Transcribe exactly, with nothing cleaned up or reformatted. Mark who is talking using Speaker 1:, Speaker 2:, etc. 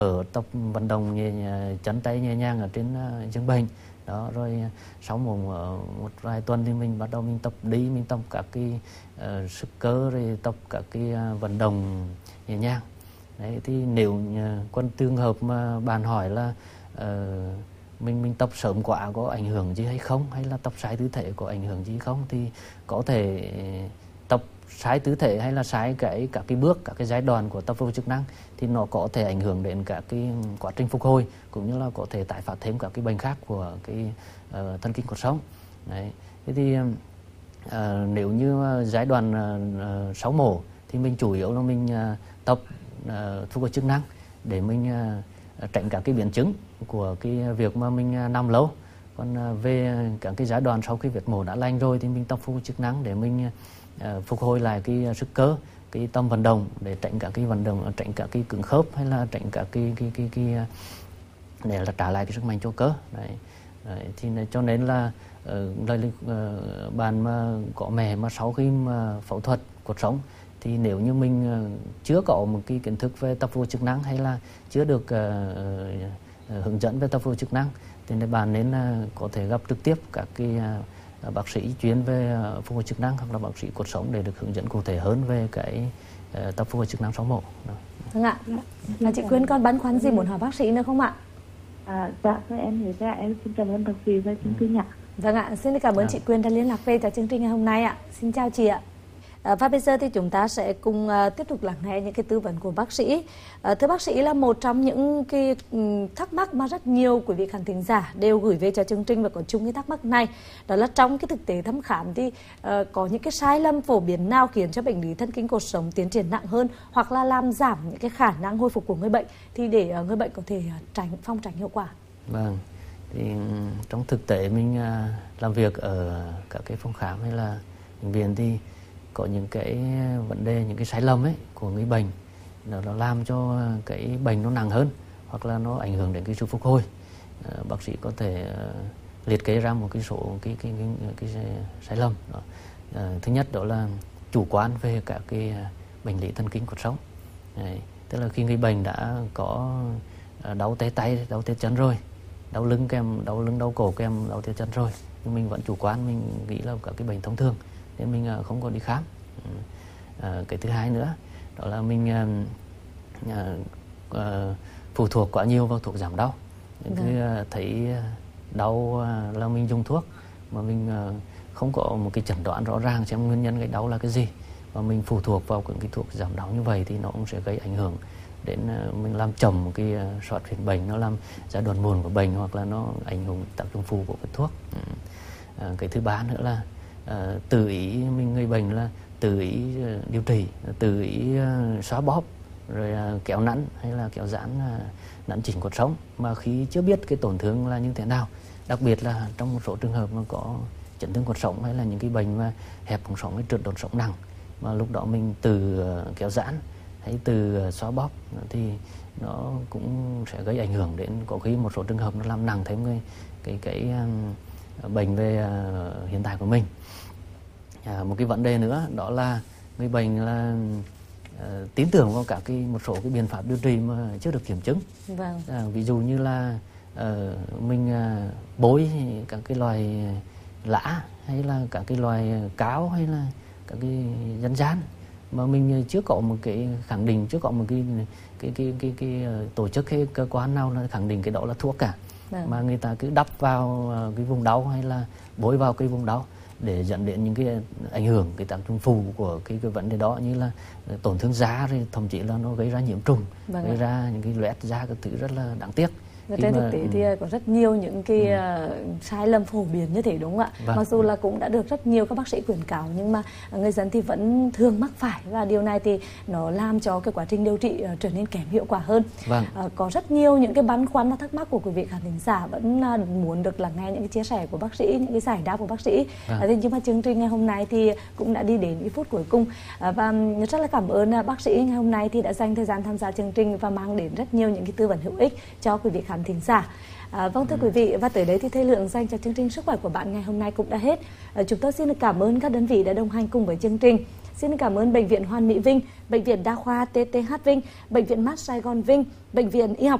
Speaker 1: ở tập vận động nhẹ, chân tay nhẹ nhàng ở trên giường bệnh đó, rồi sau một một vài tuần thì mình bắt đầu mình tập đi, mình tập các cái uh, sức cơ, rồi tập các cái uh, vận động nhẹ nhàng. Đấy, thì nếu còn trường hợp mà bạn hỏi là uh, mình mình tập sớm quá có ảnh hưởng gì hay không, hay là tập sai tư thế có ảnh hưởng gì không, thì có thể tập sai tư thế hay là sai cái các cái bước, các cái giai đoạn của tập phục hồi chức năng thì nó có thể ảnh hưởng đến cả cái quá trình phục hồi, cũng như là có thể tái phát thêm các cái bệnh khác của cái uh, thần kinh cột sống. Đấy. Thế thì uh, nếu như giai đoạn uh, sau mổ thì mình chủ yếu là mình uh, tập uh, phục hồi chức năng để mình uh, tránh các cái biến chứng của cái việc mà mình uh, nằm lâu. Còn uh, về các cái giai đoạn sau khi việc mổ đã lành rồi thì mình tập phục hồi chức năng để mình uh, phục hồi lại cái sức cơ, cái tâm vận động, để tránh các cái vận động, tránh các cái cứng khớp, hay là tránh các cái cái cái, cái, cái để là trả lại cái sức mạnh cho cơ. Đấy. Đấy. Thì cho nên là uh, lời uh, bạn mà có mẹ mà sau khi mà phẫu thuật cột sống thì nếu như mình uh, chưa có một cái kiến thức về tập phục hồi chức năng, hay là chưa được uh, uh, hướng dẫn về tập phục hồi chức năng, thì bạn nên uh, có thể gặp trực tiếp các cái uh, bác sĩ chuyên về uh, phục hồi chức năng hoặc là bác sĩ cột sống để được hướng dẫn cụ thể hơn về cái uh, tập phục hồi chức năng sau mổ.
Speaker 2: Vâng ạ. Là chị Quyên còn băn khoăn gì muốn hỏi bác sĩ nữa không ạ?
Speaker 3: À, dạ, em hiểu ra, em xin cảm ơn bác sĩ và chương trình ạ.
Speaker 2: Vâng ạ, xin cảm ơn chị Quyên đã liên lạc về cho chương trình ngày hôm nay ạ. Xin chào chị ạ. À, và bây giờ thì chúng ta sẽ cùng uh, tiếp tục lắng nghe những cái tư vấn của bác sĩ. Uh, thưa bác sĩ, là một trong những cái um, thắc mắc mà rất nhiều quý vị khán thính giả đều gửi về cho chương trình và có chung cái thắc mắc này, đó là trong cái thực tế thăm khám thì uh, có những cái sai lầm phổ biến nào khiến cho bệnh lý thần kinh cột sống tiến triển nặng hơn, hoặc là làm giảm những cái khả năng hồi phục của người bệnh, thì để uh, người bệnh có thể uh, tránh phòng tránh hiệu quả.
Speaker 1: Vâng, thì trong thực tế mình uh, làm việc ở các cái phòng khám hay là bệnh viện thì có những cái vấn đề, những cái sai lầm ấy của người bệnh, nó, nó làm cho cái bệnh nó nặng hơn, hoặc là nó ảnh hưởng đến cái sự phục hồi. À, bác sĩ có thể uh, liệt kê ra một cái số cái cái cái, cái, cái sai lầm đó. À, thứ nhất đó là chủ quan về các cái bệnh lý thần kinh cột sống. Đấy, tức là khi người bệnh đã có đau tay tay, đau tay chân rồi, đau lưng kèm đau lưng đau cổ kèm đau tay chân rồi, nhưng mình vẫn chủ quan, mình nghĩ là các cái bệnh thông thường nên mình không có đi khám. À, cái thứ hai nữa đó là mình à, à, phụ thuộc quá nhiều vào thuốc giảm đau. Cứ à, thấy đau à, là mình dùng thuốc mà mình à, không có một cái chẩn đoán rõ ràng xem nguyên nhân cái đau là cái gì, và mình phụ thuộc vào những cái thuốc giảm đau như vậy thì nó cũng sẽ gây ảnh hưởng đến uh, mình làm chậm cái uh, soát huyết bệnh, nó làm giai đoạn muộn của bệnh, hoặc là nó ảnh hưởng tác dụng phụ của cái thuốc. Uh, cái thứ ba nữa là uh, tự ý mình người bệnh là tự ý uh, điều trị, tự ý uh, xóa bóp, rồi uh, kéo nắn hay là kéo giãn uh, nắn chỉnh cột sống mà khi chưa biết cái tổn thương là như thế nào. Đặc biệt là trong một số trường hợp mà có chấn thương cột sống hay là những cái bệnh mà hẹp cột sống hay trượt đột sống nặng, mà lúc đó mình từ uh, kéo giãn hay từ uh, xóa bóp thì nó cũng sẽ gây ảnh hưởng đến, có khi một số trường hợp nó làm nặng thêm cái cái cái um, bệnh về uh, hiện tại của mình. À, một cái vấn đề nữa đó là người bệnh là uh, tin tưởng vào các cái một số cái biện pháp điều trị mà chưa được kiểm chứng.
Speaker 2: Vâng.
Speaker 1: À, ví dụ như là uh, mình uh, bôi các cái loài lã, hay là các cái loài cáo, hay là các cái dân gian mà mình chưa có một cái khẳng định, chưa có một cái cái cái cái, cái, cái tổ chức hay cơ quan nào là khẳng định cái đó là thuốc cả. Vâng. Mà người ta cứ đắp vào cái vùng đau hay là bôi vào cái vùng đau để dẫn đến những cái ảnh hưởng, cái tác dụng phụ của cái, cái vấn đề đó, như là tổn thương da, rồi thậm chí là nó gây ra nhiễm trùng. Vâng, gây ra những cái loét da, các thứ rất là đáng tiếc.
Speaker 2: Và trên thực tế thì có rất nhiều những cái ừ. uh, sai lầm phổ biến như thế, đúng không ạ? Vâng. Mặc dù là cũng đã được rất nhiều các bác sĩ khuyến cáo, nhưng mà người dân thì vẫn thường mắc phải, và điều này thì nó làm cho cái quá trình điều trị uh, trở nên kém hiệu quả hơn.
Speaker 1: Vâng.
Speaker 2: Uh, có rất nhiều những cái băn khoăn và thắc mắc của quý vị khán thính giả vẫn uh, muốn được lắng nghe những cái chia sẻ của bác sĩ, những cái giải đáp của bác sĩ. Vâng. Uh, nhưng mà chương trình ngày hôm nay thì cũng đã đi đến cái phút cuối cùng, uh, và rất là cảm ơn uh, bác sĩ ngày hôm nay thì đã dành thời gian tham gia chương trình và mang đến rất nhiều những cái tư vấn hữu ích cho quý vị khán thính giả. À, vâng, thưa quý vị, và tới đây thì thời lượng dành cho chương trình Sức khỏe của bạn ngày hôm nay cũng đã hết. À, chúng tôi xin được cảm ơn các đơn vị đã đồng hành cùng với chương trình. Xin cảm ơn Bệnh viện Hoàn Mỹ Vinh, Bệnh viện Đa khoa tê tê hát Vinh, Bệnh viện Mắt Sài Gòn Vinh, Bệnh viện Y học